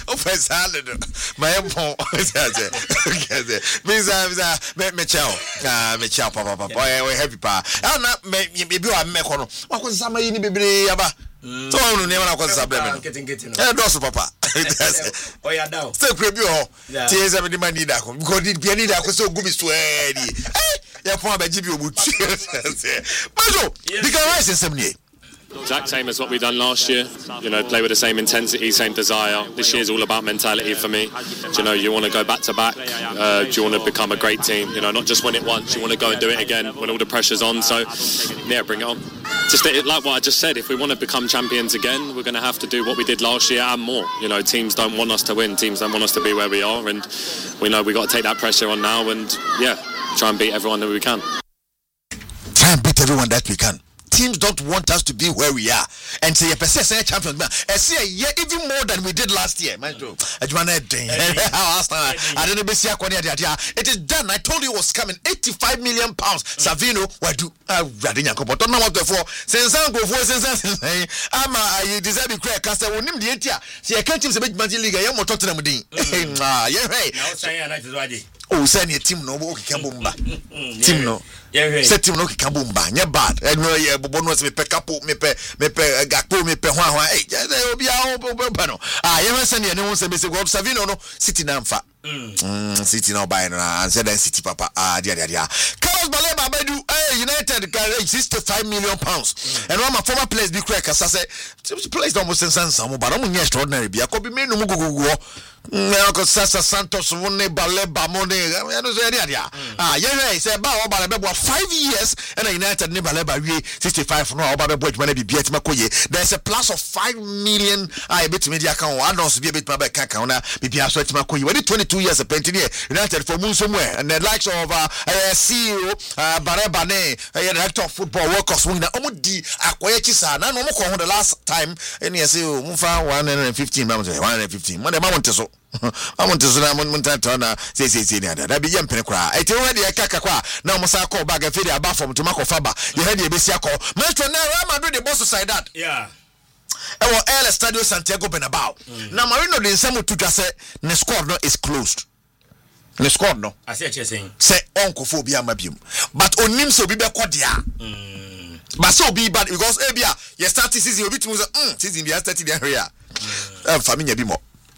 Ofesale no. My empon. Me chow papa. We happy pa. Na me bi wa me kono. Wa ko sama yi ni bebre aba. So no ne na ko sabem. Dosu papa. Oya down. Stay bi ho. Tie se me di man need akon. Because di bi need akon so gu mi so edi. Ya fon abaji bi obutu. Majo, because why is it Exact same as what we've done last year. You know, play with the same intensity, same desire. This year's all about mentality for me. You know, you want to go back to back. Do you want to become a great team? You know, not just win it once. You want to go and do it again when all the pressure's on. So, yeah, bring it on. Just like what I just said, if we want to become champions again, we're going to have to do what we did last year and more. You know, teams don't want us to win. Teams don't want us to be where we are. And we know we've got to take that pressure on now and, yeah, try and beat everyone that we can. Try and beat everyone that we can. Teams don't want us to be where we are and say a champions man. Even more than we did last year. It is done. I told you it was coming. 85 million pounds. Savino, why do don't know what before. Since I go for you deserve to crack cast on him the etia. See I can't big magic league. I am Tottenham Dean. Oh, send your team no Kambumba. Team no. Set him no Kambumba. You're bad. I know you bonus me pekapo me gapo me hwa. Hey, there will be our panel. You send you no say go Savino no City Namfa. City now by and said City Papa. Dia. Carlos Baleba Bedu United carry 65 million pounds. And one of my former players be crack as I say players almost in some but I'm extraordinary be could be me no go. Sasa Santos won Baleba money. Say about 5 years and a United Baleba 65 no about boy when be beat Makoye. There's a plus of 5 million I bet media account one be a bit my back account be Makoye. When 22 years a penty United for moon somewhere and the likes of CEO Barebane director of football workers winner Omudi Akwayechisa na no mo the last time and you say Mufa 115 115 when the moment so I want to say that be young penecra. I tell you, Kakakwa, now Massa call back a video about from Tomako Faba. You had the Bessiaco. Master Madrid, the boss side that. Yeah. Our El Estadio Santiago Bernabéu. Now Marino de Samu to just say, the squad no is closed. The squad no. I see what you're saying. Say Uncle Phobia Mabium. But on him so be Quadia. But so be bad because Abia, you start to see a bit more season the 30 area. Familia Bimo.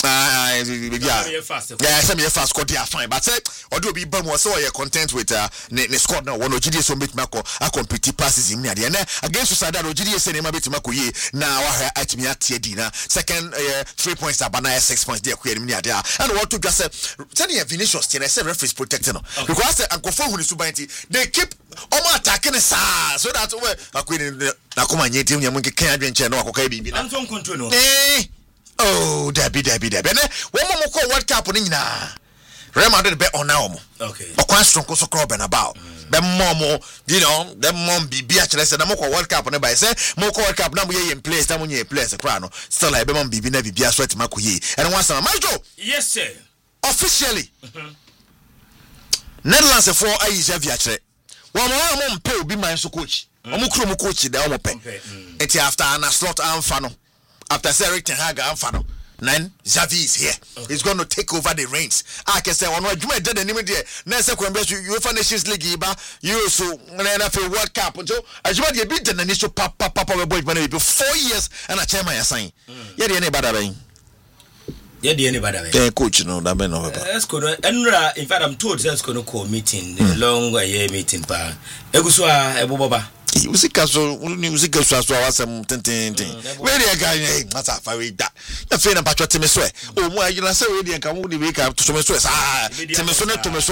Some fast got their fine, but say, or do be bum was so you're content with the squad now. One OGD so bit Mako, I compete passes in Nadia against Society OGD cinema bit Makoye. Now I at me at Tiedina. Second 3 points, Abana 6 points, dear Queen Nadia. And what to just say, Tony Vinicius, and I said referees protecting because Uncle Phone is Subanti. They keep attacking us so that's where I couldn't Nakuma Yetim Yamunki can't venture no Kokabi. I'm from control. Oh, Debbie. One more call World Cup on Nina. Real Madrid bet on now. Okay. A question goes across and about. Them momo, you know, them mom be actually said, I'm more World Cup on the by say, more World Cup now we in place, that when you place a crown. Still, I be mom be never be a sweat Makuye. And once a Majo. Yes, sir. Officially. Netherlands for Aisha Viatre. One more pay be my coach. Omukro coach, the Omope. It's after an slot and funnel. After Eric Ten Hag and Fano, then Xavi is here. Okay. He's going to take over the reins. I can say, "On what you might do the name of the next UEFA Nations League, you so NFL World Cup until as you might beat the initial papa boy 4 years and a chairman assign. Yeah, anybody. Yeah, anybody. Coach, no, that man over. That's good. And in fact, I'm told that's going to call meeting, long year meeting. Pa, Eguswa, Eboba. Music so awesome ten. Where the guy that's a very that. You feel about what Tim swear. Oh, why you say we can wake up to some swear. Tim so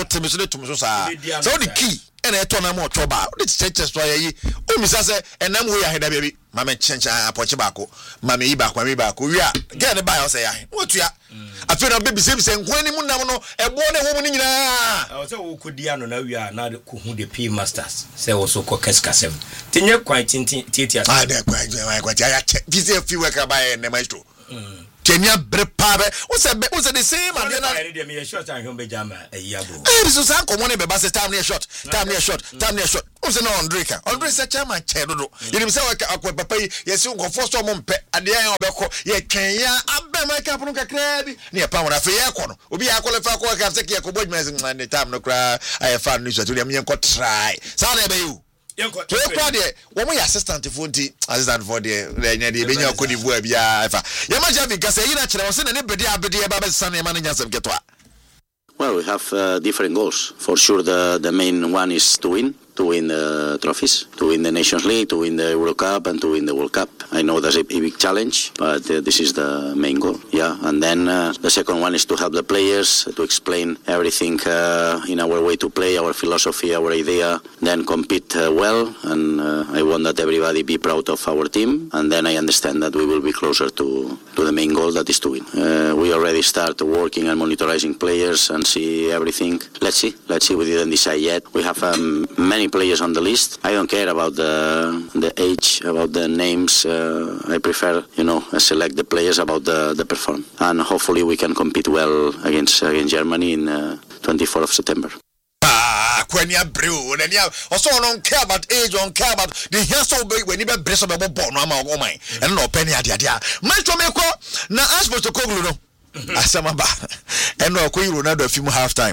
the key and I turn more trouble. Let's check just why oh Miss say and I'm we ahead baby. Mama change Pochibako. Mami Ibako. We are get the bio say what you are. I feel a baby same saying when you know a born a woman in I was so could Diano now we are not who the P masters. Say also Coquesca 7. Tinye quite Titia. I quite this a few worker by the maestro. Kenya brepa what's the same and then I short and home jama a yabo. So some common be bas time near shot. What's no Andre said chairman chedo. You himself papa yes you go first one pe at the end of ye Kenya abbe my capon crabby near pound of Yakon. Obi a qualify for Kaseki Yakobo and the time no cry. I have found news to them try. Saturday you. When we assistant for the Benya Cote d'Ivoire, Yamaja because I was in anybody about Sunday managers of Getwa. Well, we have different goals. For sure, the main one is to win the trophies, to win the Nations League, to win the Euro Cup, and to win the World Cup. I know that's a big challenge, but this is the main goal. Yeah, and then the second one is to help the players, to explain everything in our way to play, our philosophy, our idea, then compete well, and I want that everybody be proud of our team, and then I understand that we will be closer to the main goal, that is to win. We already start working and monitoring players and see everything. Let's see, we didn't decide yet. We have many players on the list. I don't care about the age, about the names. I prefer, select the players about the perform, and hopefully we can compete well against Germany in 24th of September. When you brew, and you also don't care about age, don't care about the hair so big when you be breast of a bone, and no penny at the idea. Maestro Meko, now ask Mr. Koglu, Asamaba, and no Queen Ronaldo, a few half time.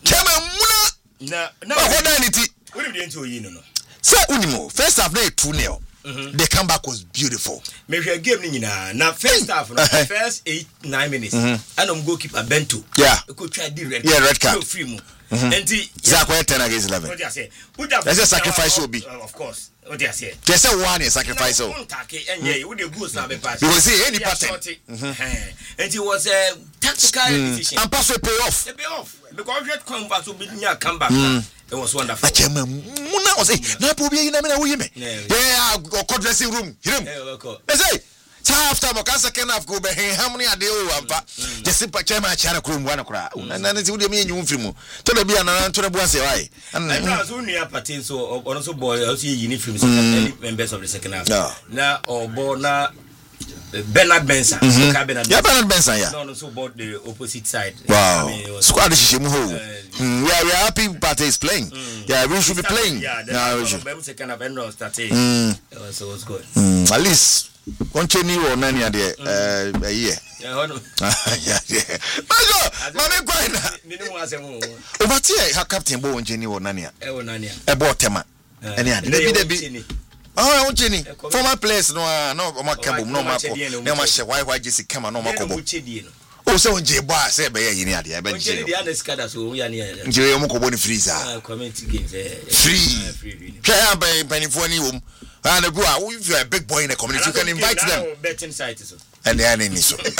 No, what did you do? Say Unimo, first half, 2-0. The comeback was beautiful. Maybe a game now first half, first 8-9 minutes. And I'm goalkeeper Bento. Yeah. Could try the red. Yeah, red card. And Zach 10 against 11. What do you say? That's a sacrifice will be. Of course. What do you say? There's a one sacrifice. And yeah, you would go some pass. You will see any pattern. And it was a tactical decision. And pass will pay off. Pay off. Because red comeback will be near comeback. It was wonderful. I came Muna was a Napobi in a women. Yeah, go dressing room. They say. After Mokasa can have go behind how many are they all? The simple chairman channel room one o'clock. And then it's would mean you film. To the be an to the boys away. And I was only a patin so also boy, I'll see uniform members of the second half. Now or Bona Bernard Benson. Yeah, Bernard Benson, yeah. No, so bought the opposite side. Wow. Squad is we are happy Partey is playing. Yeah, we should be playing. Yeah, second half and started. So it was good. At least Concheni or Nani a year. Yeah. Mamma Guina. Over here, her captain Bo and Jenny or Nania. A botema. And oh, Jenny. Former players, no, Macabo, no Marco, no Masha, why Jesse Kama, no Marco. Oh, so Jeba said by Yania, but the other scatters who Yania, Jeremy Freezer. Free. Try by Pennyphonium. And if you're a big boy in the community, you can invite them. And the enemy. So, you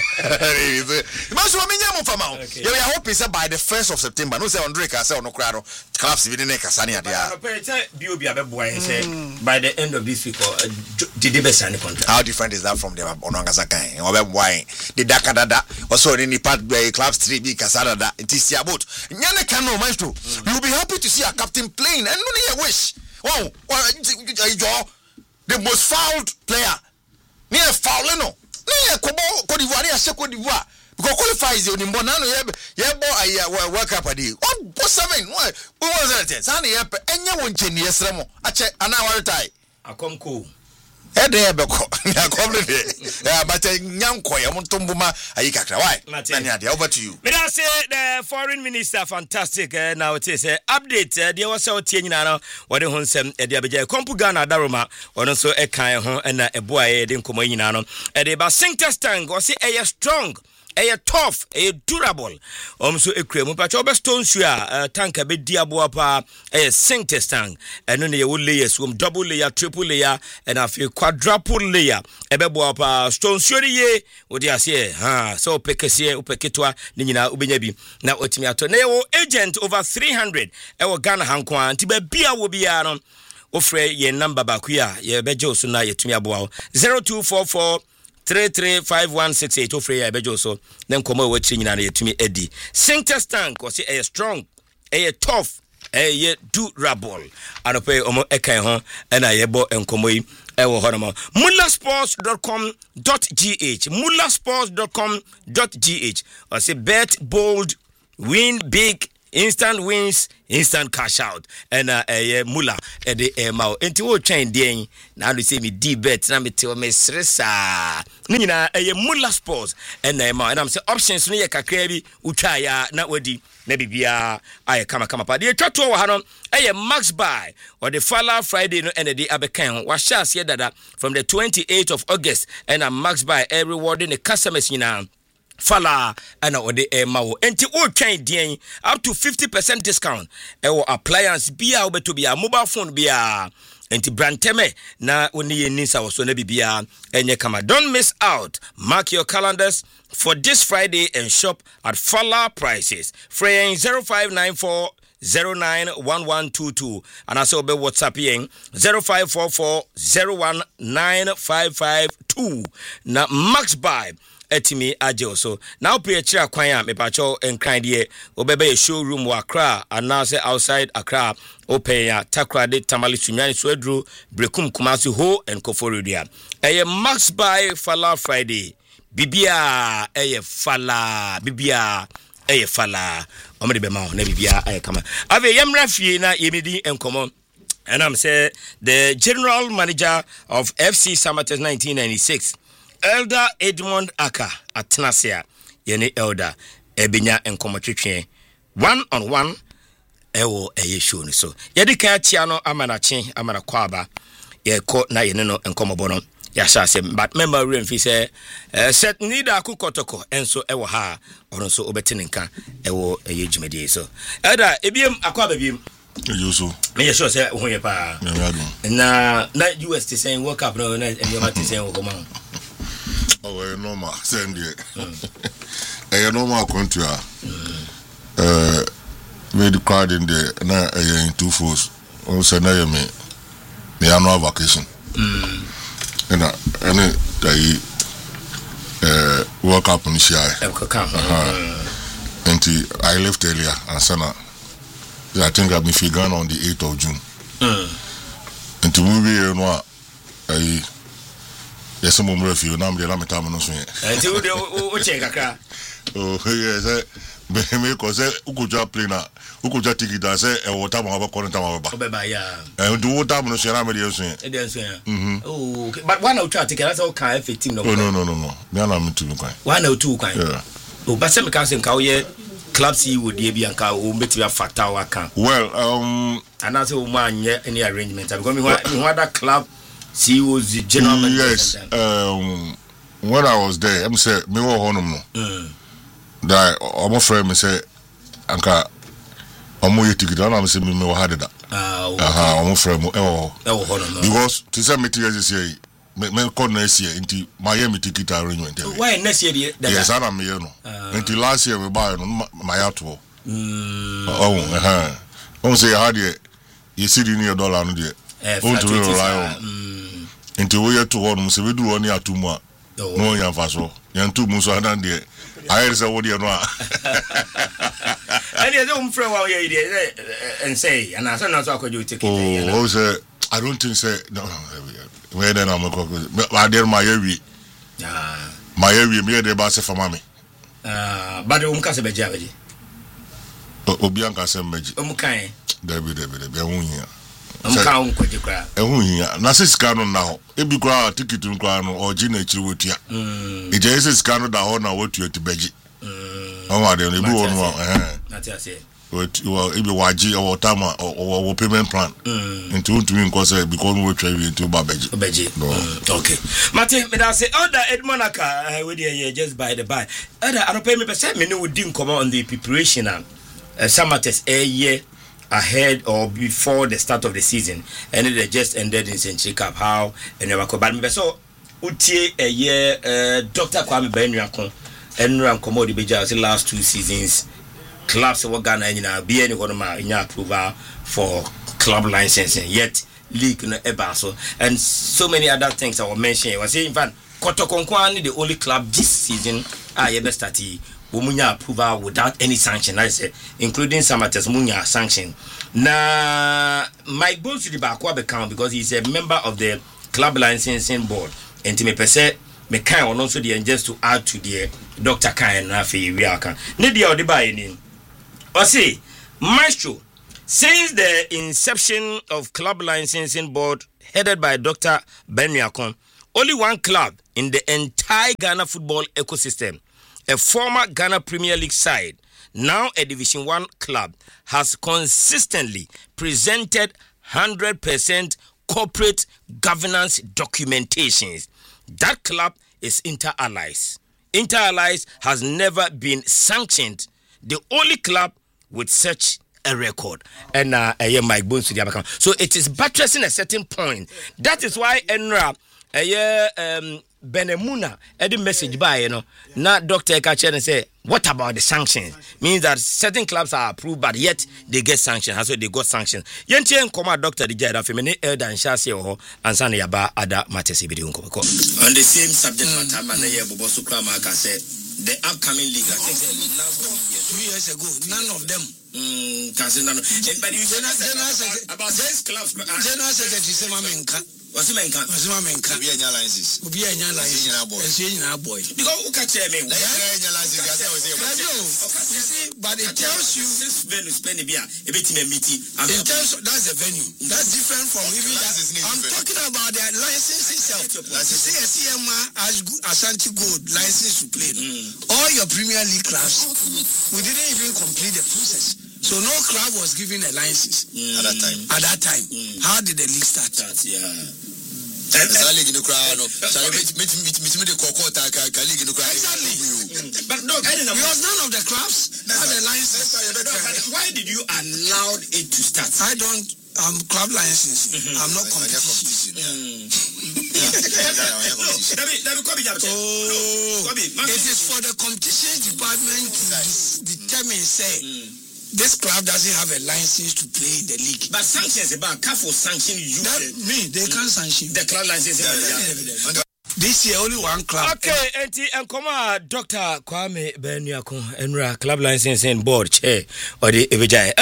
hope is by the 1st of September. No, say Andre Casa no crowd clubs within the Casania. By the end of this week, or did they sign the contract? How different is that from the Onangasakai or why the Dakadada also in the part where clubs 3B Casada? It is about Yanakano Maestro. You'll be happy to see a captain playing and only a wish. Oh, the most fouled player. Near Fauleno. Near Cote d'Ivoire, near Cote d'Ivoire. Because qualifies you in Bonano, yeah, work up a deal. What's 7? What was that? Sunny up, and you won't change yes, Ramo. I check an hour tie. I come cool. But Yanko, I want to Buma, Ayaka. Over to you. But I say the foreign minister, fantastic. Now it is update. There was so Tiana, what the Honsem, a Diabeja, Compugana, Daruma, or also a kind and a boy, didn't come in. And the Basingta Stang was a strong. A tough, a durable. So a cream, but your best stone tank a bit diaboapa, a sink tang, and only a wood layer, swim double layer, triple layer, and a few quadruple layer. A beboapa stone ye, what you say, so Pecasia, Upekitwa, Nina Ubenebi. Now, Otimiato, Neo agent over 300, our Ghana Hankwan, Tibia will be on. Ofre ye number bakuya, ye bejo suna ye tumiabo 0244 335168 ofre ya bejo so then komo watching nyina ye tumi edi Sinter tank was a strong a tough a durable anope omo ekan ho na ye bo enkomo yi ɛwɔ hɔ no mullasports.com.gh mullasports.com.gh or say bet bold, win big, instant wins, instant cash out. And Mulla the mao enti wo twen den na do say me di bet na me te me sresa nina Mulla Sports and mao and am say options no ye kakra bi utwa ya na wadi na bibia aye kama pa de twato wo ha no Max Buy or the Fala Friday no and the abekan wa sha se dada from the 28th of August and Max Buy rewarding the customers nyina Fala and ode mawo enti o twen den up to 50% discount ewo appliance bia obeto bia mobile phone bia enti branteme na oni yenisa wo so na bibia enye kama. Don't miss out. Mark your calendars for this Friday and shop at Fala prices. Fraying 0594 091122 and I say be WhatsApp yen 0544 019552 na Max Buy etimi aje so now pray chira kwan a mepacho enkran de obebe showroom wa Accra and now say outside Accra open ya Takra de Tamale Sunyani so adru Brekum Kumasi Ho and Koforidua Max Buy Fala Friday bibia fala bibia fala omede be ma na bibia kama ave yemra fie na yemedi enkomo. And I'm say the general manager of FC Samatex 1996 Elder Edmond Aka Atnasia yene elder ebenya enkomotwetwe one on one ewo show ni so yedi ka tia no amanache amana kwaba ye ko na yene no enkomobono ya sase but member remfi say set need akukotoko enso ewo ha ono so obetene nka ewo jumedi so elder ebiem akwaba biem Yusu. Me sure say ho ye pa na US te saying World Cup no na e te saying wo man. Oh, normal. Send it. Normal country. Made the crowd in there. Now in 2 force. Also now me annual vacation. And World Cup in Shire. And I left earlier and sana. I think I'll be figuring on the 8th of June. And to move here, yes, some more of you now. The Lamitam no swing. Until the check. Oh, yes, because Ukuja play now. Ukuja ticket. I say, and what time I have calling time about. And do what time no share. I'm ready swing. Oh, but one or two ticket. That's all kind of 15. No. No. Then I'm too kind. 1 or 2 kind. Yeah. Oh, but some can't say club see would be anka o metia factor waka. Well, and that's one any arrangement. Because me what club see was the general manager. Yes. When I was there, I'm say me wo honum no. That omo friend me say anka omo ye ticket na me say me wo had that. Omo friend mo honum no. Because to say material is here me call next year into Miami ticket arrangement. Why next year? Yes, I am here no. Until last year we buy no my outfit. Oh, say how there you see the near dollar no there. Want to rely on. Until we to one say we do only at 2 more. No yan faso. Yan 2 months and there. I say what you know. And you don't friend what you and say and I said not so could you take it. Oh, say I don't think say no. Where then I'm I dare my area. My area me dey ba se for mommy. But umkase be jabeji. Obianka se meji. Umkan. Debi ehunhia. Umkan unkwaje kra. Ehunhia. Na se sika no na ho. Ebi kra ticket nkra no oji na chiri wotua. Eje se sika no da ho na wotua ti beji. Owa de ebi wo no na ti ase. Well, if you watch our time or payment plan, into to me because we try to Babeji. Okay, Martin, but I say, Other Edmond Aka, with you just by the by. Other, I don't pay me percent. Me no didn't come on the preparation. Samatex a year ahead or before the start of the season, and they just ended in Century Cup. How and never come back. So, Utie a year, Dr. Kwame Benyakon, and Ram Komodi Beja the last 2 seasons. Clubs of Ghana and be any one of my approval for club licensing yet league no ebaso and so many other things I was mentioning. I was saying, in fact, Kotokonkwan the only club this season I ever started Munya approval without any sanction. I say, including Samatex Munya sanction. Na Mike Bones to the Bakwa account because he's a member of the club licensing board enti me pese me kan ono so the just to add to the Dr. Kan na fe wi aka ne dia odi ba ni o say Maestro, since the inception of club licensing board headed by Dr. Benuakon, only one club in the entire Ghana football ecosystem, a former Ghana Premier League side, now a Division 1 club, has consistently presented 100% corporate governance documentations. That club is Inter Allies. Inter Allies has never been sanctioned. The only club with such a record. And Mike Bones to the account. So it is buttressing a certain point. That is why Enra Benemuna the message by now Dr. Ekachen and say, what about the sanctions? Means that certain clubs are approved, but yet they get sanctions. That's why they got sanctions. Yentien Koma Dr. Dijada Femini Elder and Shasi or Ansani Yaba Ada Matesi Bidunko. On the same subject matter, Manaya Bobosu Kramaka said the upcoming league, I think the last 2 years ago, none of them. But you about these clubs. General Secretary Semamenka. Wasimenka. We are your licenses. We are your licenses. Boy. Because who can tell me? But it tells you this venue spend a bit meeting. It tells you that's a venue. That's different from even that. I'm talking about the license itself. Ashanti Gold license to play. All your Premier League clubs, we didn't even complete the process. So no club was given a license at that time. How did the league start? Exactly. But no, because none of the clubs had a license. Why did you allow it to start? I'm club license. I'm not competition. It is for the competition department to determine, say, this club doesn't have a license to play in the league. But sanctions about careful sanction you. They can't sanction the club license. This year only one club. Okay, and come on, Dr. Kwame Benuakon, Enra club licensing board chair or the Evijay.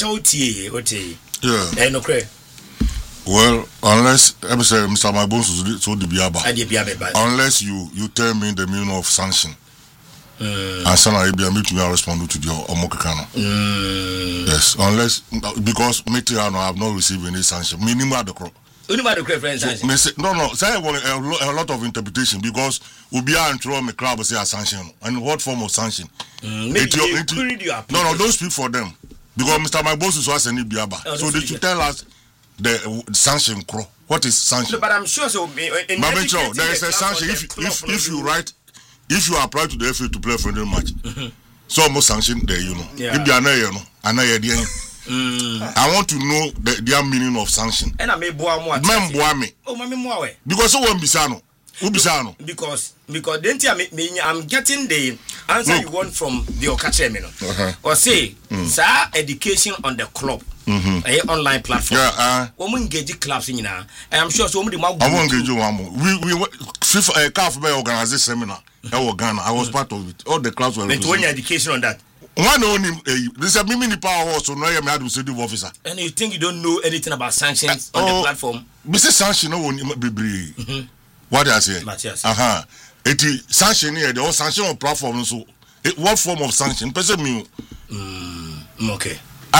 Yeah. No cray. Well, unless Mr. My bones so the Biaba. Unless you tell me the meaning of sanction. And some Arabia meet me respond to the Omokano. Yes, unless because Metriano have not received any sanction. Minimum the crop. No, say a lot of interpretation because Ubia and throw me club say a sanction. And what form of sanction? No, don't speak for them. Because Mr. My boss is was any Biaba. So they should tell us the sanction crop. What is sanction? No, but I'm sure so. There is a sanction if you write. If you apply to the FA to play a friendly match, so almost sanction there, If they are not, I want to know their meaning of sanction. And I may me. Oh, because so one bisano. Because I'm getting the answer you want from the Okachemino. Or say, sir, education on the club. Online platform. Women engage clubs in now. I'm sure so many more. I won't engage you one more. We FIFA CAF organized this seminar. Ghana. I was part of it. All the clubs were. When education on that. One only. This is a mini power horse. So now I'm administrative officer. And you think you don't know anything about sanctions on the platform? Mr. Sanction, no one be. What do I say? It is sanction here. The whole sanction on platform. So, what form of sanction? Person me. Okay.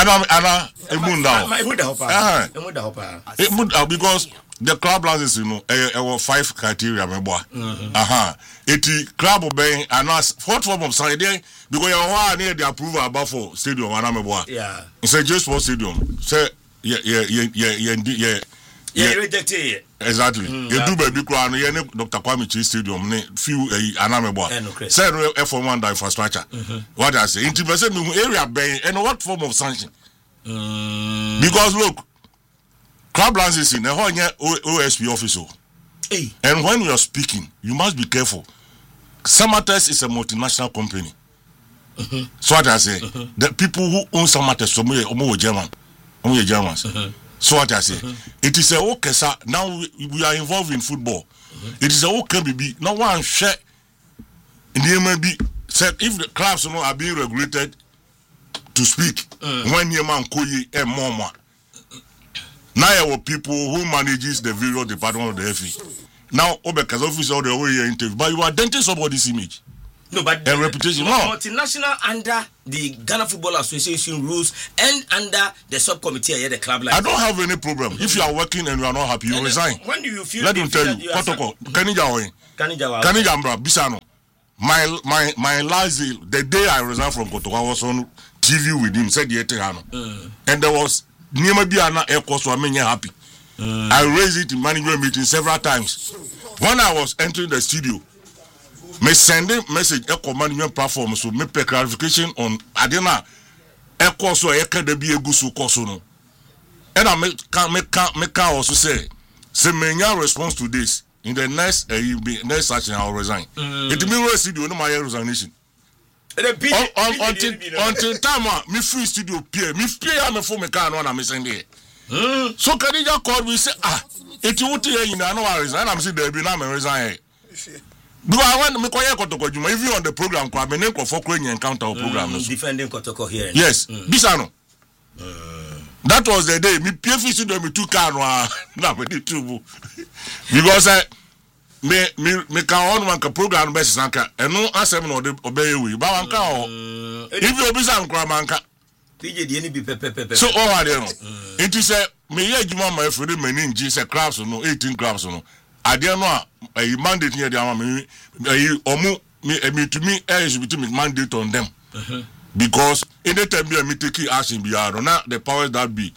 Because the club license, there were 5 criteria. It club obeying and what form of sanction? Because you are near the approval about for stadium. Yeah. It's a just for stadium. Say, yeah, rejected. Exactly. You do baby crown, Dr. Kwame Chi Stadium, few Anameboa. Say F1 infrastructure. What I say, intimate area bay and what form of sanction? Because look, club licensing, the whole OSP officer. And when you are speaking, you must be careful. Samatex is a multinational company. So what I say, the people who own Samatex, some are Germans. So what I say, it is a okay, sir. Now we are involved in football. It is a okay, baby. No one share. There may be said if the clubs are being regulated to speak when your man koyi and mama. Now there were people who manages the various department of the FA. Now, Obeka's office all the way here interview, but you are denting somebody's image. No, but and reputation. No, multinational under the Ghana Football Association rules and under the subcommittee at the club. Like I don't have any problem. If you are working and you are not happy, you resign. When do you feel? Let him tell you. Protocol. Kanija Ambra Bisano. My last day, the day I resigned from Kotoko, I was on TV with him. Said and there was Nima Biana Eko, so I made happy. I raised it in management meeting several times. When I was entering the studio, me sending message echo management platform so me pay clarification on adena echo so eka de bi egusu koso no and I make also say menya response to this in the next next session I will resign. It mean we studio no my resignation until time me free studio pay me for me car no na me send there. So Khadija called me say it would you know I resign. I'm say there be na me resign. Do I want me call Kotoko Juma even on the program? I mean, for Kwenye encounter program. Defending Kotoko here. Yes, Bisano. That was the day. Me PFC do me 2 car na me di 2 because me can on one program best sanka. And no answer me no obey we. Ba wanka o. If you Bisan kwa manka. PJ di any be pepe. So all are there no. It is me ye Juma my friend me ninji say crabs no 18 crabs no. Adia no a mandate here the me to me should be mandate on them because anytime me take action be now the powers that be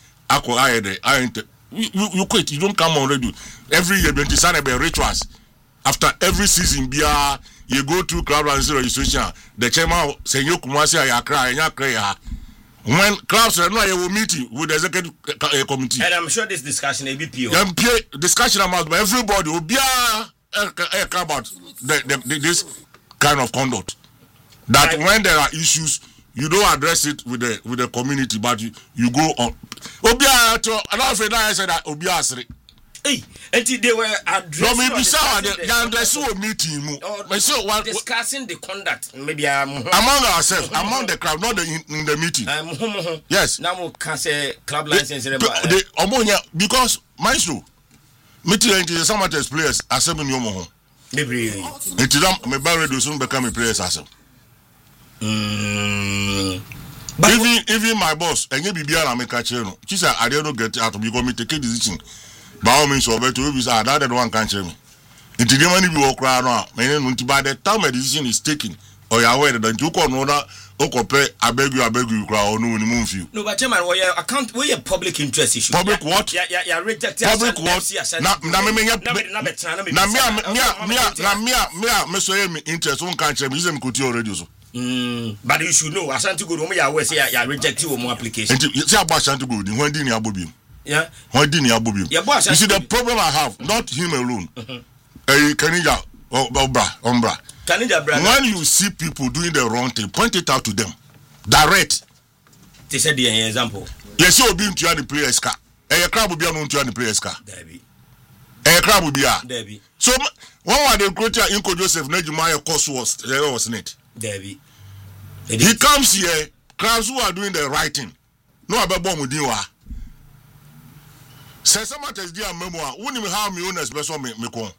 you quit, you don't come on radio every year. 20 sign be rituals after every season be you go through club registration. The chairman say you kumasi ya cry when clubs are not a meeting with the executive committee. And I'm sure this discussion will be pure. Discussion about everybody will be about this kind of conduct. That when there are issues, you don't address it with the community, but you go on. Obia to another I said that Obia. Hey, and they were addressing. No, maybe so meeting. Discussing the conduct, maybe among ourselves, among the crowd, not in the meeting. Yes. Now we can say club license. Because Maestro, meeting is some of the players are 7 years old. It is my barrier soon become a players as even my boss, and you be a make a channel. She said, I don't get out because me take a decision. By all means, over to you, that one can't tell me. It didn't want to be walk around now. By the time a decision is taken, or you are aware that you can order, I beg you, crowd, or no, move you. No, but Chairman, we are public interest issue. Public what? Yeah, reject public what? Interest, one can't tell me, isn't good already. But you should know, Ashanti go to me, I will say, I reject you more application. See about Ashanti go, when did you have Bobby? Yeah. Why didn't you have Bobby? You see, the problem I have, not him alone. Kanija, Umbra. When you see people doing the wrong thing, point it out to them. Direct. They said the example. Yes, you'll be into the player's car. A crowd will be on the player's car. A crowd will be a Debbie. So, one of the greater Inco Joseph Nejumaya course was net. Debbie. He comes here, crowds who are doing the right thing. No about bomb with you. Say someone tells you a memoir, wouldn't even have me own espresso me con.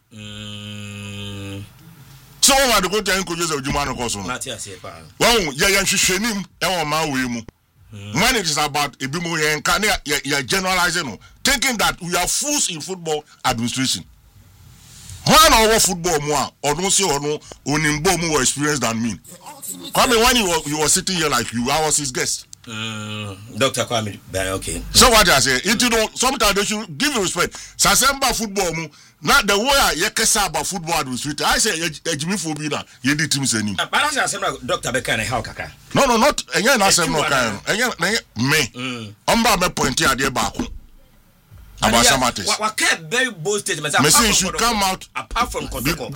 So I go to Uncle Joseph Jumano Cosso. Well, yeah, she shame him, when it is about Ibimu and Kanya, you're generalizing, thinking that we are fools in football administration. One hour football more, or don't say or no, Unimbo more experienced than me. Come when you were sitting here like you, I was his guest. Dr. Kwame, okay. So what I say, it you know, sometimes they should give you respect. Sasemba football, not the way I kesa about football administrator. I say, Jimmy Fobina, you did to me. But I say, Dr. Bekane, how kaka? No, not again. I say, no, me. Me point here, dear Baku. About Samates. What very bold statement. Messi should come out apart from Kotoko.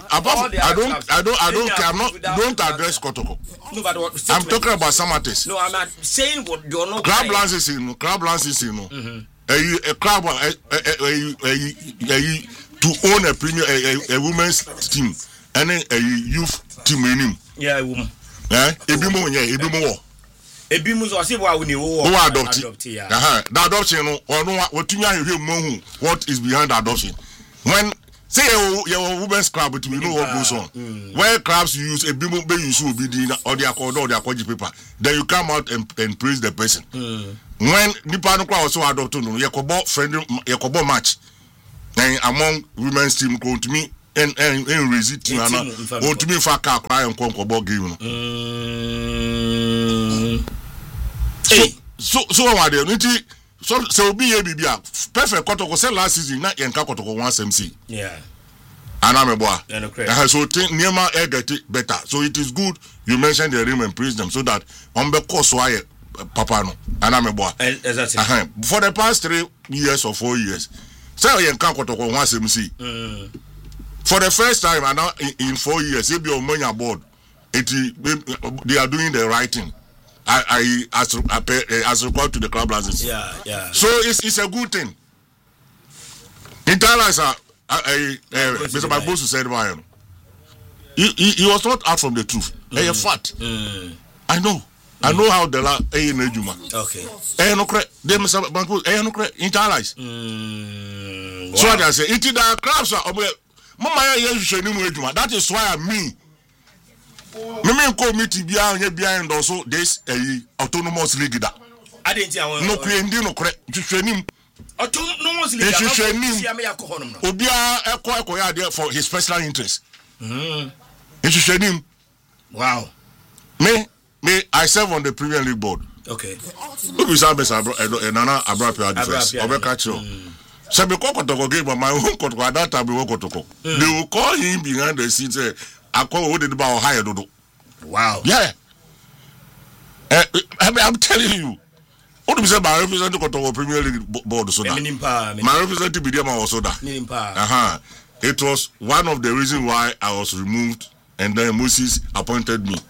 Don't address Kotoko. No, but I'm talking about Samates. No, I'm not saying what you're not. Crab lances in. A crab to own a premier a women's team and then a youth team in him. Yeah, a woman. Ebimo. ebi mu so ɔsi wa wo ni wo adopt the adoption no ɔno watumi ahwehwɛ mu what is behind the adoption when say your women's club to know what goes on where clubs use a bimu be use obi di or the accord or the accord paper then you come out and praise the person when nipa no kwa so adopt no yekobo friend yekobo match then among women's team go to me and raise team ana o to me fa car cry and konkobo game no so what they so obi ye bibia perfect kotoko say last season na yenka kotoko 1MC ana meboa so niema get better so it is good you mention the name and praise them so that on be course why papa no ana meboa exactly for the past 3 years or 4 years say yenka kotoko 1MC for the first time and now in 4 years if you money aboard they are doing the right thing. I as required to the club license. Yeah. So it's a good thing. In Thailand, Mr. Babosu said, he was not out from the truth. A fact. I know how the la Nejuma. Okay. No credit. They Mr. Babosu no credit in Thailand. So I say, it is the clubs are. Mama, that is why me ko meet bia nya bia ndo so this autonomous league da adenti awon no kwendi no kre hwehwanim autonomous league da obia eko ya there for his personal interest hwehwanim wow me I serve on the Premier League board. Okay. Who is our best Nana Abrapia defense Obeka Cho so be kokotoko game my own kotoko at that time be kotoko they will call him behind the scenes say Akwa wo dey about higher dodo. Wow. Yeah. I'm telling you. What do you say my representative Kotowo Premier League board so that? My representative Bidiama also that. It was one of the reasons why I was removed and then Moses appointed me.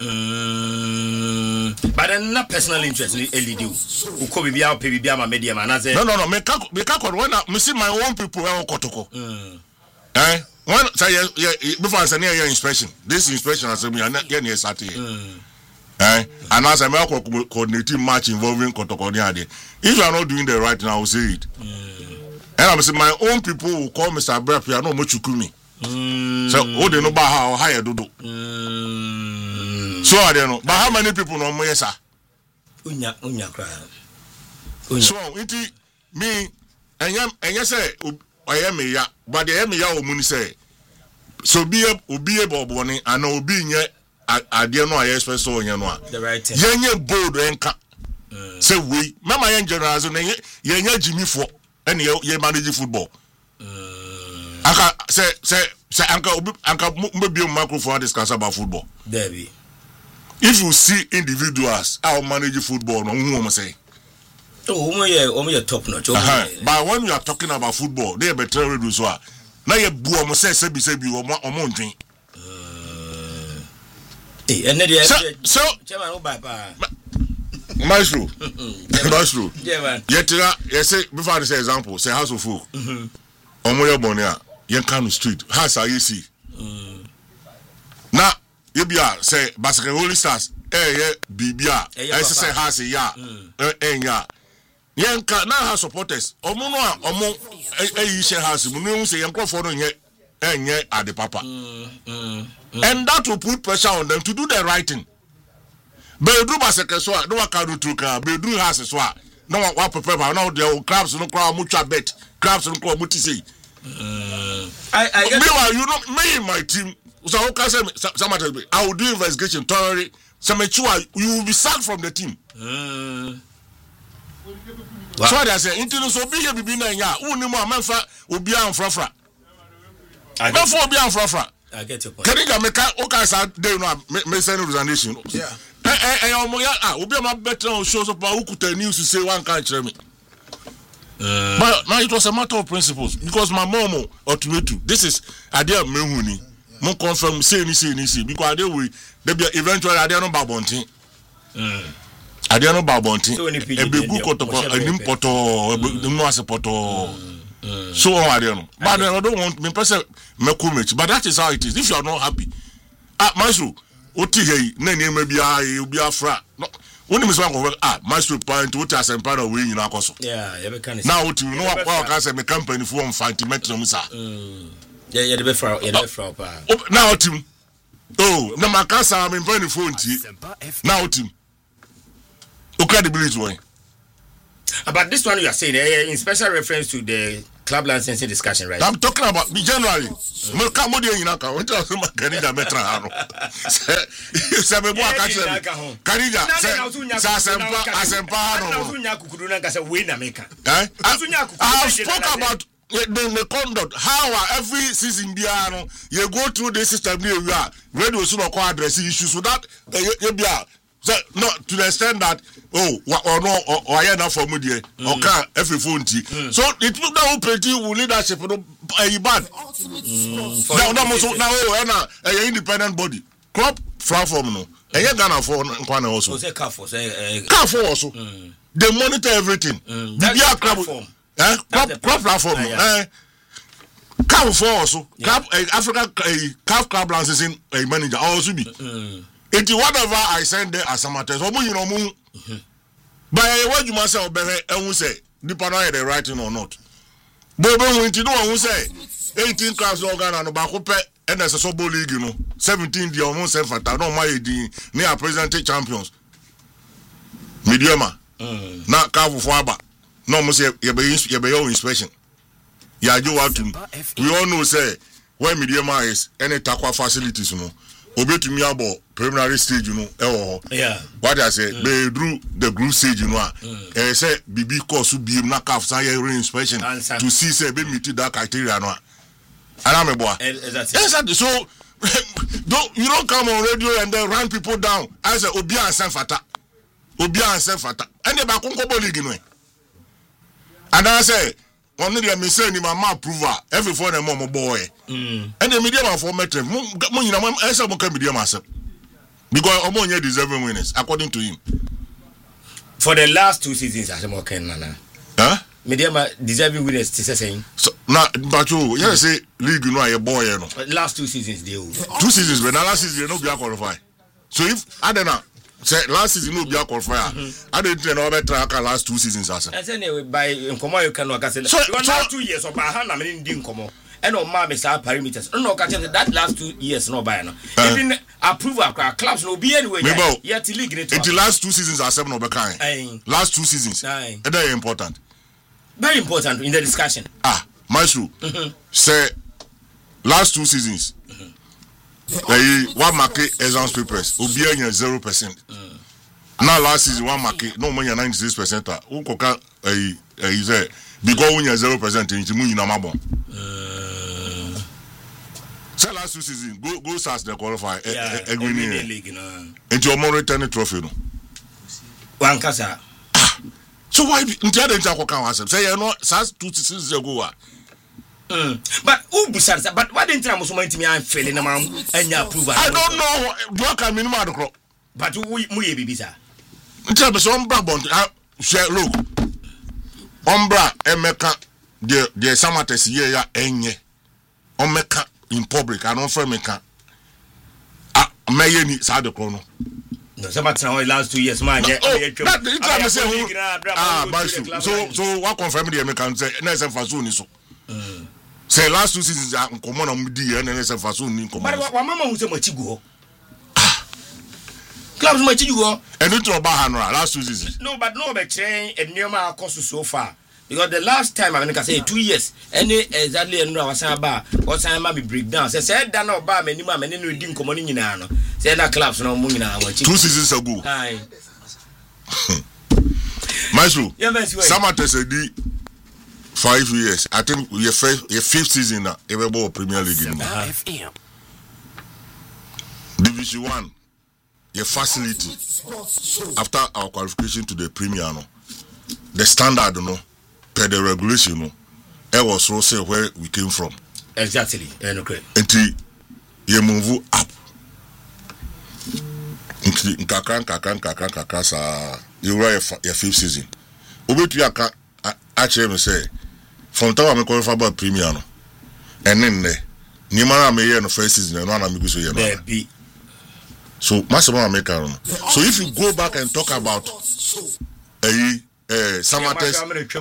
But then not personal interest in LED. Who could be our PBBA media man as No. Me when I see my own people Kotoko. When before I say near inspection, this inspection has been near Saturday. And as I'm coordinating match involving Kotokoni, if you are not doing the right thing, I will say it. And I'm saying my own people will call Mr. Abrapia, no Mochukumi. So, oh, they know about how higher Dodo. So I don't know. But how many people know me, sir? So, it me, and you say, I am a but the Emia Muni say, so be a boboni, and obi nye I dear no I expect so yanwa. The right thing. Yenye bold enka. Say we, Mama Yan General, yenye Jimmy for any ye manage football. Anka say Anka maybe microphone discuss about football. Debbie. If you see individuals how manage football, no one say. Oh, top notch. But when you are talking about football, they be tell you so. Now you boo mo say o mo ndwin. So chairman buy pa. Maestro. Yeah man. You say before I say example, say House of Folk. Omo ye boni a yen Kano street. House are you see. Na you be say Basket Holy Stars bibia. I say house ya. Ya. Yenka na ha supporters omo no a omo share house mu no say yenko for no nye at the papa and that will put pressure on them to do the right thing. Bedru baseke so a no waka do through car bedru house so a no wa prepare now the crabs no crowd mutual bet crabs no crowd muti say I meanwhile you know me in my team so how can say somebody I will do investigation thoroughly so make sure you will be sacked from the team. Wow. So I say, into so be here be na ya. Uni mo amanfa obi anfrafra. Amanfa obi anfrafra. I get your point. Keniga meka o ka sa dey no me send resignation. Yeah. Omo ya obi am better on shows up ukuta news to say one can kire me. But now it was a matter of principles because my mom ultimately this is idea mehuni. Mo confirm say ni because they be eventually idea no babontin. Adiano Babonti, a big kotoko, an importo, no as a poto. So I don't know. But I don't want me person Mekumich, but that is how it is. If you are not happy, Masu, Oti, Nene, maybe I will be a fra. No, When you miss Maestro point, what has empire way in our yeah, you can now to know what can say me company for 5 meters. Yeah, the before, now team. Oh, no, my cancer, I'm in phone now team. Credibility way. About this one you are saying in special reference to the club licensing discussion, right? I'm talking about generally. Canada metra. Say me boy catch them. Canada I spoke about the conduct. How every season you go through the system you are radio soon address issues so that so no to the extent that or no or I not for media or can every phone so it will now pretty leadership bad now independent body crop platform no Ghana for Nkwana also also they monitor everything the crop platform for also Africa crop licensing manager also be it whatever I send there as a matter so you know by what you must say and we say depending on the writing or not but when you know who say 18 class organ and back and there's a sobo league 17 the almost self at no my near present champions mediuma na carve for aba no must say your inspection ya do what we all know say where mediuma is any takwa facilities obetumi abo preliminary stage yeah what I say they drew the group stage say bibi course bi na caf say re-inspection to see say be meet that criteria no ana me boy exactly so you don't come on radio and then run people down I say obi ansen fata and they back on league no and I say only the me say ni mama approval every for them mom boy and the media man for metric mo nyina mo esa mo ka media man because omo nya deserving winners according to him for the last 2 seasons as mo ken nana media man deserving winners ti say so na but you say league no aye boy no last 2 seasons dey 2 seasons but last season no be qualify so if adena say last season no be a qualifier. I didn't know about track last 2 seasons as. Anyway, by Nkomo you can work as so last 2 years of Bahana I mean Nkomo. And on my parameters. No catch that last 2 years no by no. Even approve our clubs no be anyway. Yet league it. The last 2 seasons are 7 over kind. Last 2 seasons. And very important. Very important in the discussion. Maestro. Say last 2 seasons. One market exams papers will be 0%. Now last season one market no money 96%. Who coca say because when you're 0% into money na mabon. Say last 2 seasons go SAS they qualify league into your more returning trophy no. One kasa. So why until the entire can answer say you know SAS 2 seasons ago. But who besides but why didn't I so me I'm failing am and you approve I don't know what can minimum the crop but we bibisa tell me some babon share look ombra emeka the samates here ya enye omeka in public I don't frame meka meye ni sa de krono no samata last 2 years man so what confirm the emeka say na say faso ni so say last 2 seasons nkomo na mudi and say faso ni nkomo but wa mama hu say machigo clubs machigo and it oba hanra last 2 seasons no but no be train and neoma cost so far because the last time I say 2 years any exactly and no wasan ba wasan ma be break down say that na oba mani ma mani no di nkomo ni nyina no say that clubs no mu nyina machigo 2 seasons ago hi Maestro Samata said 5 years. I think your 5th season now, every Premier League in Division 1, your facility after our qualification to the Premier, the standard, per the regulation, it was also where we came from. Exactly. Okay. Until you move up. Nkaka sa you were your 5th season. Obetu yaka actually me say from time I qualify for Premier no and then ni man am here no first season no na me go so here baby So maximum American. So if you go back and talk about Samatex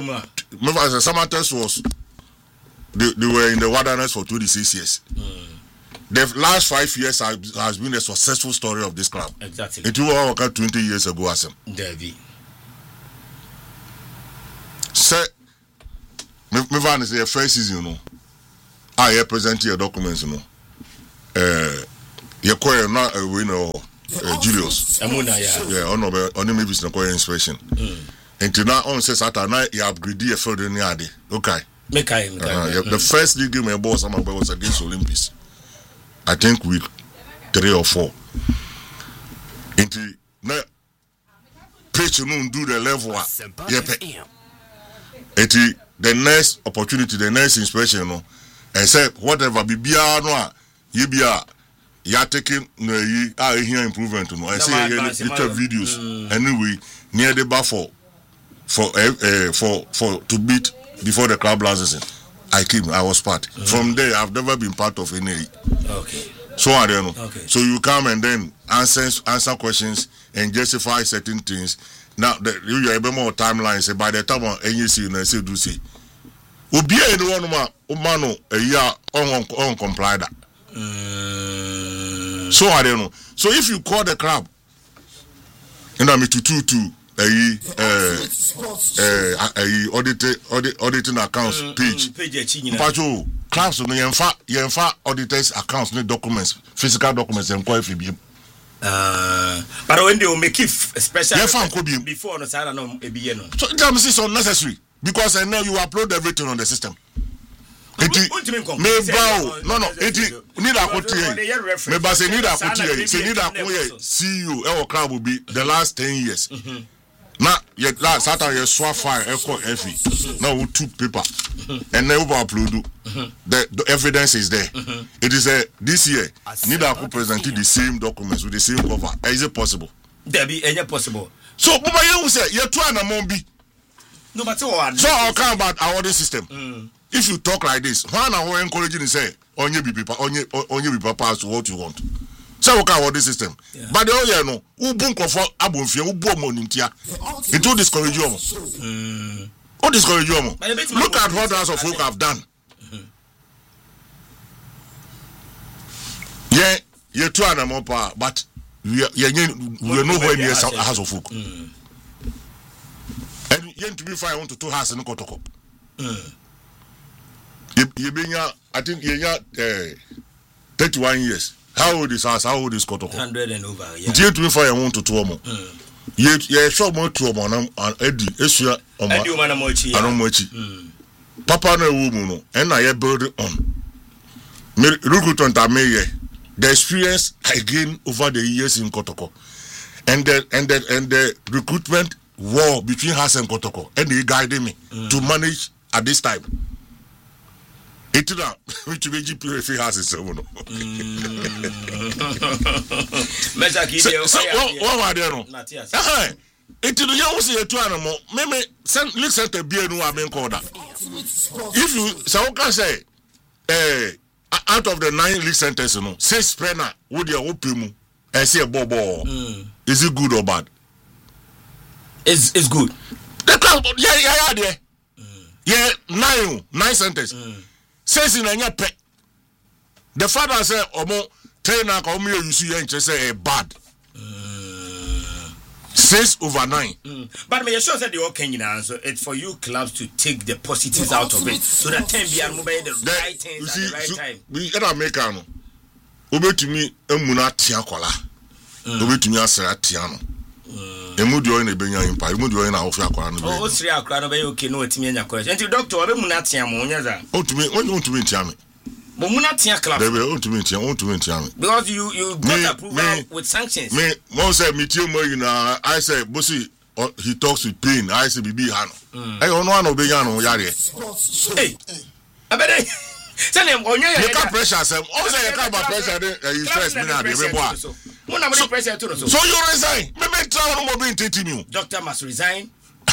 was they were in the wilderness for 26 years. The last 5 years has been a successful story of this club. Exactly. It was 20 years ago, as Davy. Say, me van is the first season, you know. I present your documents, you know. You call not a winner, Julius. Amuna, yeah. Only maybe it's not quite inspection. Until now, on says at night, you upgrade your field in the yard. Okay. The first league game I boss was against Olympics. I think week 3 or 4. Until now, pitch you do the level. The next opportunity, the next inspection, you know, and say whatever be no, you be you taking here improvement, you know. I say little videos anyway near the bar for to beat before the club lands. I was part. From there, I've never been part of any. Okay. So I don't know. Okay. So you come and then answer questions and justify certain things. Now you have more timelines. By the time you see, you say do see. Obi anyone umano a year on comply that. So I don't know. So if you call the club, you know me to auditing accounts page. Pacho class no yenfa auditors accounts no documents, physical documents and call FBM. But when they will make it special before no sala no ebiye no. So that is unnecessary because I know you upload everything on the system. No, need CEO our club will be the last 10 years. Now, yet last Saturday, swap fire, echo FE. Now, we took paper and never upload. The evidence is there. It is this year, neither could present the same documents with the same cover. Is it possible? There be any possible. So, Papa, you say you're trying to be. No matter what. So, I'll come about our audio system. If you talk like this, one hour encouraging you say, on you be pass to what you want. So we can this system. Yeah. But the other no, who boom comfort abunfia, who boom monintia. It will discourage you. What discourage you? Look at what House of Folk have done. Yeah, you're too animal power, but we are nowhere near House of Folk. And you to be fine on to 2 houses in Kotoko. You been I think you're 31 years. How old is us? How old is Kotoko? 100 and over. Yeah. You to fire 1 to 2 more. You show more 2 more and Eddie. Esua Mochi. Papa no woman and I build it on. Recruitment are made. The experience I gained over the years in Kotoko, and the recruitment war between us and Kotoko, and he guided me to manage at this time. It now which GP has his own. So what are they? It is you see a 2 animal. Maybe listen to be no have been called. If you so can say out of the 9 league centers, 6 Prena would you open and see a bobo. Is it good or bad? It's good. The club, yeah, 9 centers. Says in a pet. The father said, Omo, trainer, come here, you see, and say, bad. 6 over 9. But may sure that the okay now, so it's for you clubs to take the positives out of it, so that 10 be and move the right things at the right time. We gotta make an Obe to me, Munatiakola. Obe to me, Seratiano. Emudio in a Benya Empire, Emudio in our Fiaquan. Oh, 3 o'clock, okay, no, it's me and your question. And to Doctor Munatiamo, oh, to me, what you want to meet Yami? But Munatia club. They will to meet Yami. Because you got approval with sanctions. Me, one said, meet you, I said, Bossy, he talks with pain. I said, Bibi Hano. I don't know, no Beyano, Yari. Hey, I bet send him on your pressure. Also, you can't pressure, you stress me now, so you resign. Maybe try no more being you. Doctor must resign.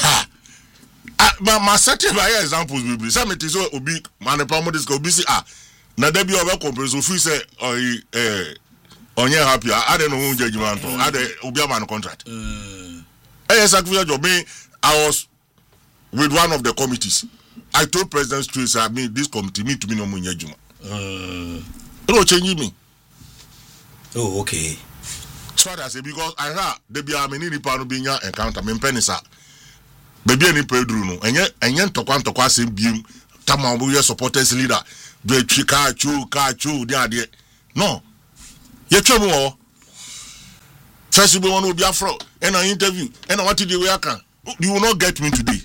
My certain examples will be some it is so obi man promo this go be see na there be over compress so free say onye happy I don't know who judgment I dey obi am contract sacrificial job me I was with one of the committees. I told President Street, I mean, this committee me to me no munya juma. No change me. Oh, okay. So I say because I heard there be a many people being encounter me penisa. Baby any pedro no. Enye tokwa same beam. Tama we supporters leader. Do ka chu there. No. Ye twemo. First we want to be afro. And an interview. And what did you can? You will not get me today.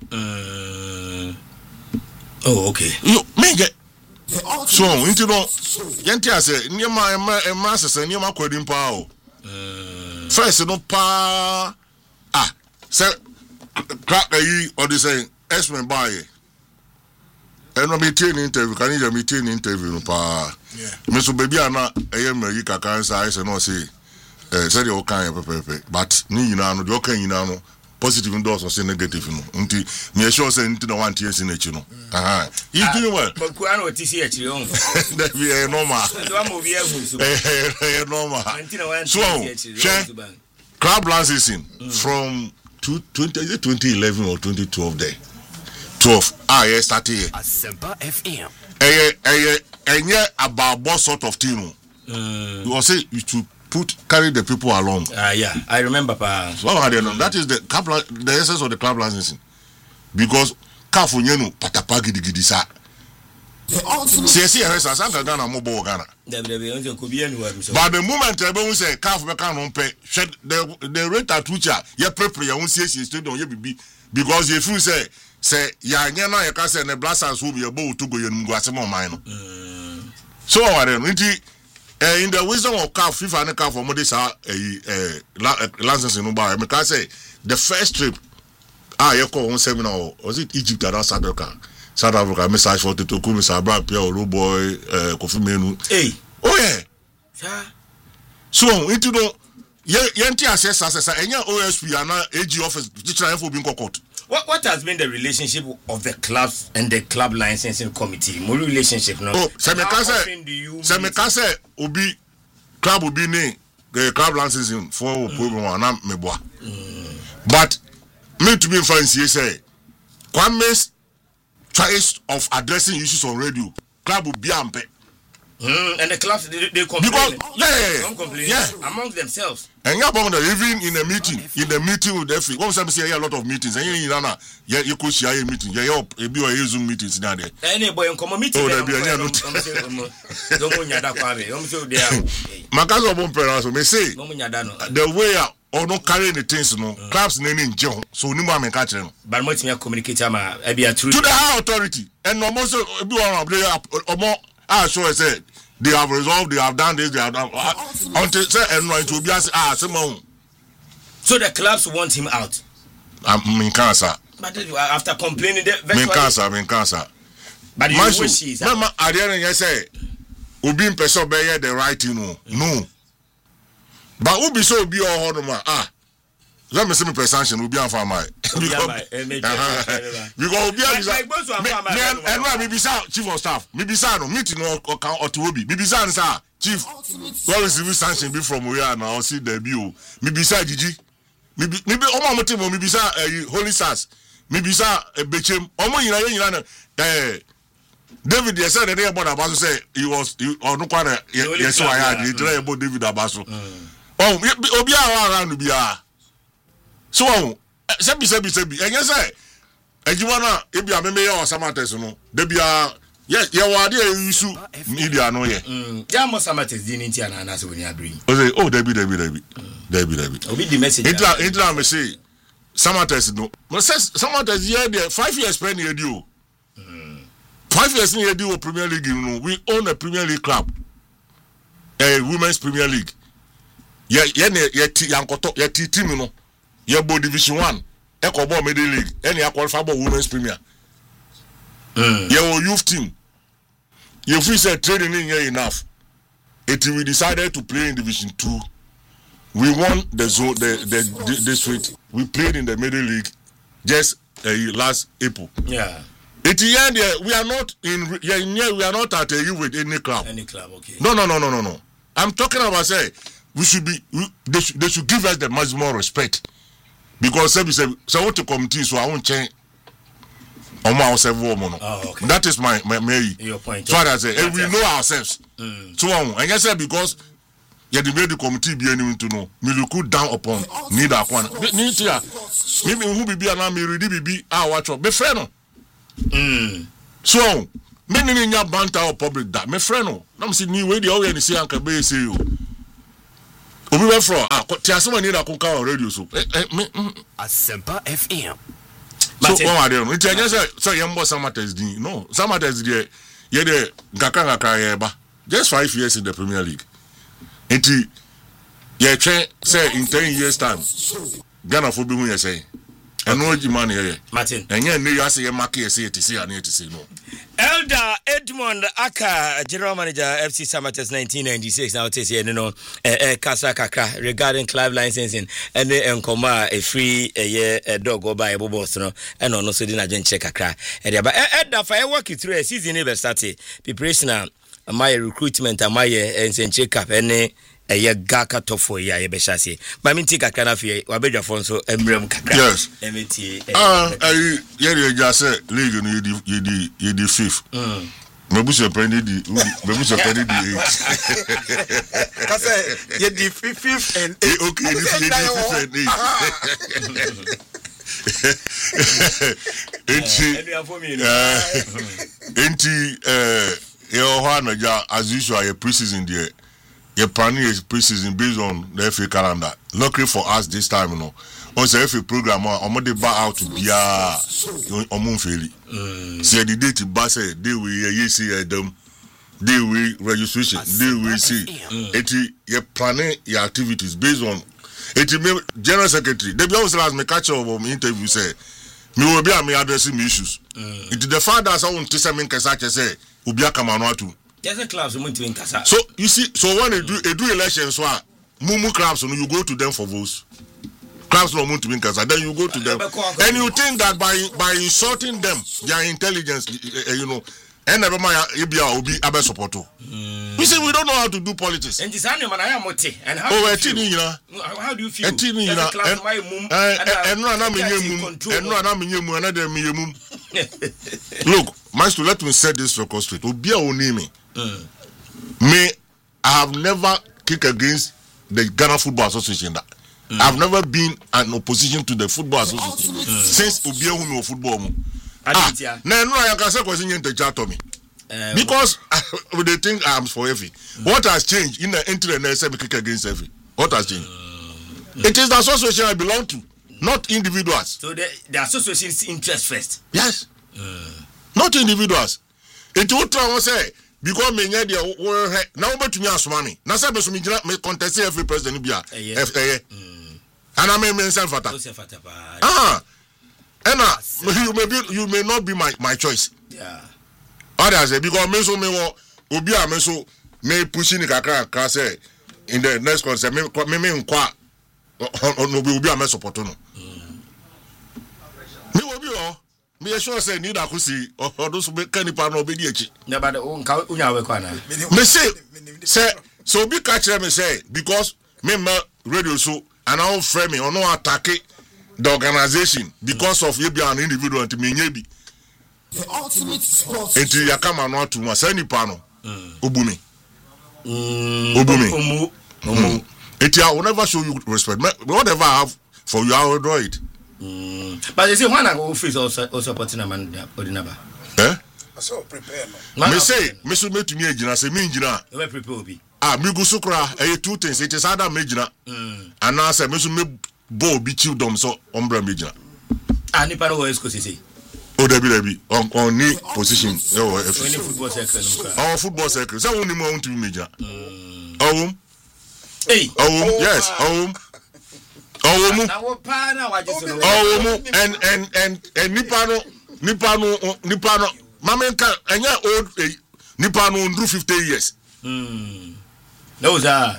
Oh, okay. You make it. So, into no, Yantia say, near my master, near my quoting power. First, no pa. Sir, crack or the saying, Esmen by. And I'm meeting interview, can you meeting interview, pa? Mr. Baby, I'm not a Yaka cancer, I say, no, say, said you kind of pepe, but ni na no, you can, you know. Positive endorse or say negative, you know. Me sure say into the 1 years in it, you know. He's doing well. But Kuano TCH, you know. That be a normal. Normal. So, club last season from 2011 or 2012 there. 12. Yes, started here. Asempa FM. Yeah, about what sort of team? You will say you should carry the people along. Yeah, I remember. So that is the essence of the club licensing. Because Kafunyenu patapa gidi sa. CSC has a Ghana mobile Ghana. But the moment everyone say Kaf Mekan pay the rate at which you prepare your own CSC stadium you be because if you say ya nyana ya kase ne blasters will be able to go yen ngwasemo mine. So I don't in the wisdom of CAF, FIFA and CAF for this licensing no bar. I say the first trip, you call one seminar, was it Egypt or South Africa? South Africa, message for Tito Kumi, Sabra, Pierre, Roboy, Kofi Menu. Hey, oh yeah. So into the Yanti assess and your OSP and AG office, teacher for being court. What has been the relationship of the clubs and the club licensing committee? More relationship, no? Oh, Semekase Obi club will be named the club licensing for program and meboa. But me to be frank, say Kwame's choice of addressing issues on radio, club will be ampe. And the clubs they complain. Because, among themselves. And you're even in a meeting with the free. One time say a lot of meetings, and you could share a meeting. You be a Zoom meetings now there. Any boy in common meeting. Oh, there be a Makazo Bomperas may say the way or not carrying the things, no clubs naming John, so no man catch them. But much more communicate to the high authority and almost be more. So I said they have resolved, they have done this, they have done until say and it will be so the clubs want him out. Cancer. But after complaining, cancer. But you wish Mama, I didn't say Ubi in person bear the right, you know. No. But Ubi so be all let me see me presanction will be on for my because and why maybe chief of staff maybe no meeting or to be maybe sir chief what is the sanction be from where now see the view maybe sir Gigi maybe omo motim maybe sir holy stars maybe sir bechem omo yina David they said that they about Abaso say he was or no kwara yes so I had he tell about David Abaso obi around be so sebi and you say ejiwana ebi ameme ya Samatex no de bia ye wade issue media no ye ya mo Samatex di nti ana na se woni abri oh David obi di message intra me say Samatex no say Samatex here there 5 years spend here do 5 years in here do Premier League no we own a Premier League club a women's Premier League ye yankoto ye team no ye bo Division 1 Ecobo Middle League any qualify for women's Premier your youth team you feel say training in here enough it we decided to play in Division 2 we won the zone the district we played in the Middle League just last April it here we are not in we are not at a with any club okay no I'm talking about say they should give us the maximum respect because say what to committee so I won't change. Okay. That is my your point. So I say we know ourselves. So and you say because you the committee be anyone to know. Me look down upon neither one. Need here. Maybe who be na me ready be watch up. Be friend. So me ni nya banter or public that. Me friend no. Na say ni we dey always say anka be say you. Obi we from ti asema ni da ko ka on radio so. Asempa FM. So what are they? It's just so young boy Samatters di. No, Samatters di. Ye de ngaka ye ba. Just 5 years in the Premier League. Enti ye train say in 10 years time. Ghana for be who you say. Eno man here. Martin. Enye ne you say ye mark ye say it say and it say no. Elder Edmond Aka, General Manager FC Samatters 1996. Now it is here no Kasa Kaka regarding club licensing and enkoma a free a year a dog go by boss no and no so didn't agent check kakra. But Elder for work through a season never started. Preparation my recruitment and my and check up any a year gaka top for ya beshasi. But me take a kind of ye wabeja phone so emblem kakra. Yes. MT. You just say league you the fifth. Maybe so penny the 8th. Because you the fifth and 8th. Okay, the 5th and 8th. As usual, a preseason there. Your planning is preseason based on the FA calendar. Luckily for us this time, you know. On the FA program, on the bar out to be on Moonfeli. See the date bass, they will see them, they will registration, they will see. Your planning your activities based on it. General Secretary, they be always ask me catch up on interview say, me will be addressing issues. It is the fact that I want to say me kasache say, ubia kamanwatu. Yes, clubs in Kasa. So you see, so when they do elections, Mumu clubs, you go to them for votes. Clubs no want to be in Kasa, then you go to them, and you think that by insulting them, their intelligence, you know, and never mind, will be a support. We say we don't know how to do politics. And this animal, I am Mote. And how do you feel? Look, Master, let me set this record straight. Obia Onimi. Me, I have never kicked against the Ghana Football Association. I've never been an opposition to the Football Association since Obia Unu football. No, I can say question in the chat to me. Because they think I'm for Effie. What has changed in the internet? Say kick against Effie. What has changed? It is the association I belong to, not individuals. So the association's interest first. Yes. Not individuals. It would try to say because me nyɛ deɛ na wobɛtumi asoma me na sɛ bɛso megyina me contest every president bia ɛyɛ ana me nsa mfata ɛna you may not be my choice. What I say because me so me wɔ obi a me so me pushing ni kakra say in the next contest me nkwa obi a me support no me obi o me sure say need akusi odo so be kanipa no obedi echi na ba unka unya we kwa na me say so be catch me say because me radio so and all frame me or no attack the organization because of you be an individual to me nyebi the ultimate sport enti yakama no atu ma say nipa no obumi enti I will never show you respect whatever I have for you I will do it. But you see, one of the also supporting a man, Odinaba. So prepare. Me say, me should make to me a say me engineer. You prepare. Me go sukra. Two things. It is either major, and now say me should me bo be chill dom so umbrella major. And if I know what is oh, Debbie, on any position. Any football circle. Our football circle. So only more to be major. Hey. Yes. And Nipano Mamenka and your old Nipano under 50 years. Those are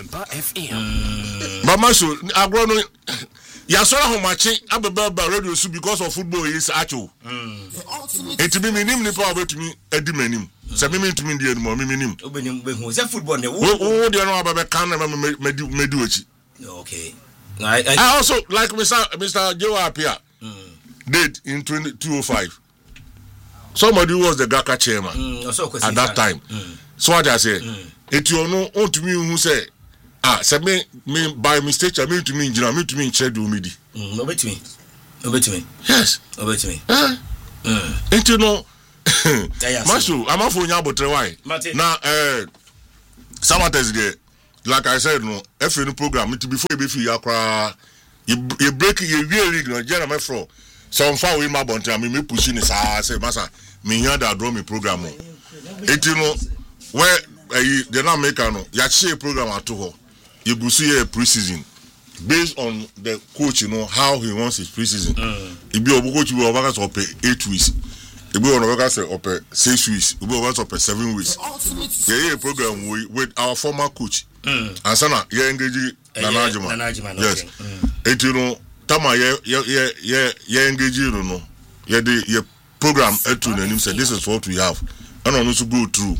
Mama so agrono Yasora Homachi Ababa radio because of football is actual. It be minim nipa to me edimenim. Se me to me die no me nim obenim be hu se football ne wo de no aba kan na me do achi. Okay. I also like Mr. Joe Apia did in 2005. Somebody who was the GACA chairman at that time. So what I say, it you know on to me who say say me by mistake I mean to me engineer me to me chair do me. Obey to me. Yes. Obey to me. It you know Masu, I'm a phone about why. Now Saturday there, like I said, no, every program it before you be free you break your league no general fro. Some far we my bunch me pushing is say massa me here that draw me program. It you know where they not make no ya share program at all. You go see a preseason based on the coach, you know how he wants his preseason. If you coach will work up 8 weeks. If we want to work up 6 weeks, we will work up 7 weeks. Yeah, program with our former coach. And sana yeah engage Nanajima. Yes. It you know tama yeah engage you know. Yeah the program etu na him said this is what we have. And on also go through.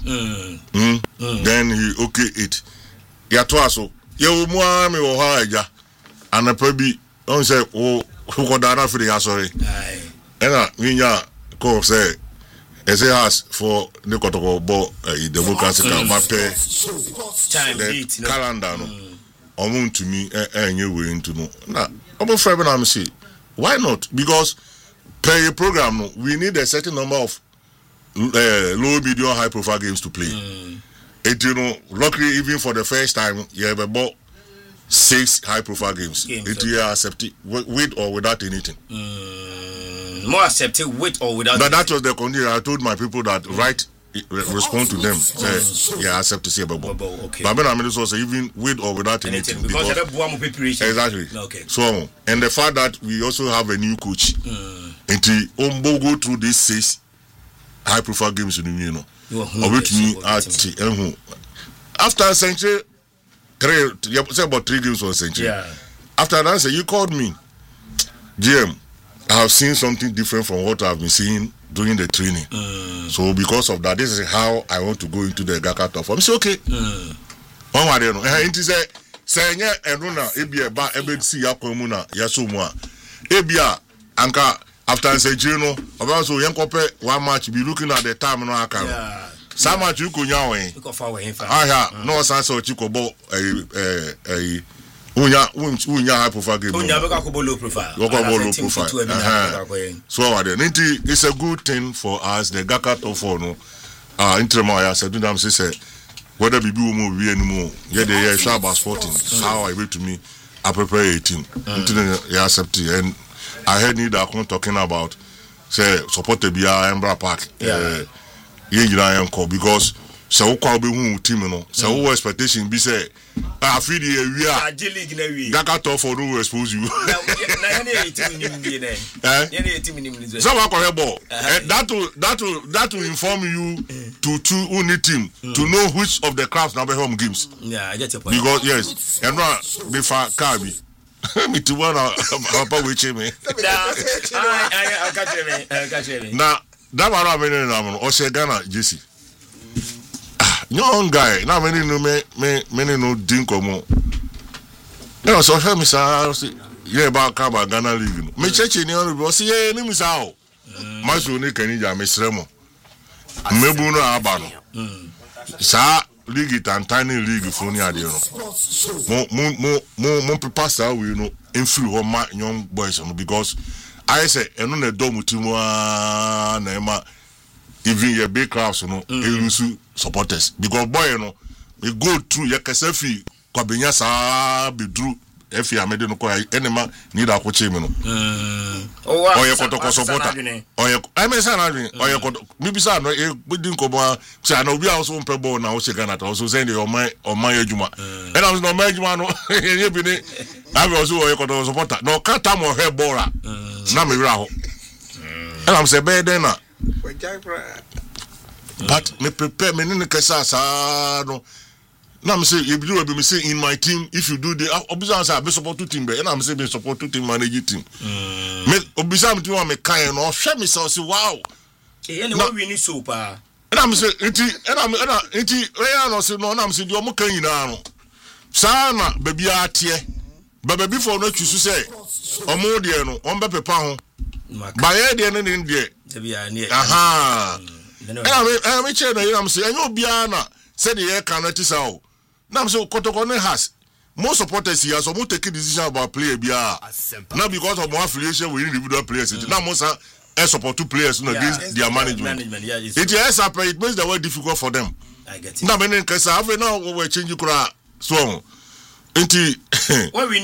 Then he okay it. Ya to aso. Ya omo me wo ha aja. And probably on say oh ko dana for the sorry. Ena winya ko say has for the Kotoko democracy time the calendar no omun to me enye we into no na obo friend na me say why not, because per program no we need a certain number of low medium high profile games to play. It you know luckily even for the first time you have about 6 high profile games. It you are accepted with or without anything. More accepted with or without. But that was the condition. I told my people that respond to them. Say, yeah, accept to say about. Okay. But I mean, also even with or without anything. Because exactly. Okay. So and the fact that we also have a new coach. And to go through these 6 high profile games in the union. With me after a century. 3 say about 3 games for a century. Yeah. After that, say you called me, GM. I have seen something different from what I've been seeing during the training. So because of that, this is how I want to go into the GACA top. I'm say okay. One way no. It is say nya enuna ebia ba ebesi yakomuna yasomua. Ebia anka after say no, about so yankope 1 match be looking at the time no aka. Yeah. Some match you kunya wen. You go far away in fact. No sense o chiko bo unya high profile game. Unya beka ko low profile. Low profile. So what then? It's a good thing for us. The GACA top 4 no. Interma ya said them say whether be mo be anymore. Yeah, they are sharp about sporting. How I wait to me. I prepare a team. You accept it. And I heard Nida talking about say support the BR Embra Park. Because so kwa be hu team no so what expectation be say I feel we are GACA top 4 no expose you so what correct ball that will inform you to only team to know which of the crafts now be home games. Yeah, I get your point. Because yes and no be fa kabi me to one papa we che me I catch me now that one I mean na o say Ghana JC young guy now many no drink or more. No, so me say yeah about Ghana league. Me church ni on be say yeah ni misao. Maso ni kanija me sremo. Mebu no aba no. Sa league tantani league for ni ade no. Mo prepare sa we no influ ho ma young boys no because I say eno na do mutimu na ema even your big crowds no elusu supporters because boy no we go through your kasafi kwabenya sa be through efi amede no ko enema need akoche me no oye kotoko supporter oye I mean say na dwen oye koto mi bi sa no e gbedi nkomo say na obi a so mpe ball na o se Ghana to so say the oman adwuma and am no man adwuma no ye bi ni abi o so oye koto supporter no ka tam o he ball na me wira ho and am say be den na but me prepare me in the no. Now I'm saying if you be say in my team, if you do the obviously I be support 2 team, and I'm saying support 2 team manage team. Me obviously me kind no share me say wow. Anyway we need super. And I'm saying, I no say no, I'm saying you can no. Sana baby atie. But before no choose say omo de no, on be pepa ho. Ba de no in there. Aha. And I'm saying I'm saying and you bia na say the air cannot say. Now I'm saying Kotoko has most supporters here, so take a decision about player bia. Not because of more affiliation with individual players. Now most support two players against their management. It makes the work difficult for them. I get it. Now, when now we're changing so.